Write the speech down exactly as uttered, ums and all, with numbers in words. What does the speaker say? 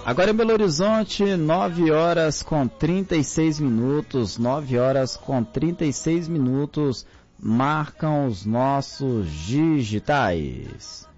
Agora em Belo Horizonte, nove horas com trinta e seis minutos, nove horas com trinta e seis minutos, marcam os nossos digitais.